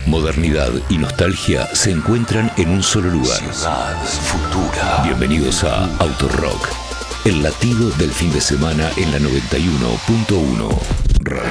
Modernidad y nostalgia se encuentran en un solo lugar. Ciudad Futura. Bienvenidos a Autorock, el latido del fin de semana en la 91.1.